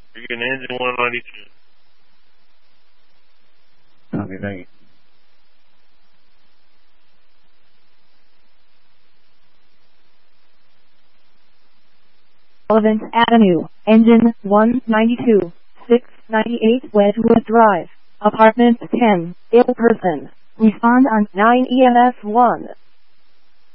You're getting engine 192. Okay, thank you. Sullivan Avenue, engine 192, 698 Wedgwood Drive, apartment 10, ill person. Respond on 9 EMS 1.